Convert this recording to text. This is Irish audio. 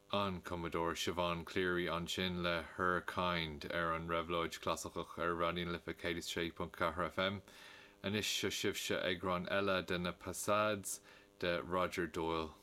An Commodore Siobhan Cleary an sin le Her Kind an Revloid clasachach radíon lifa 106.4 FM. An is se sibse ag ran eile de na Passades de Roger Doyle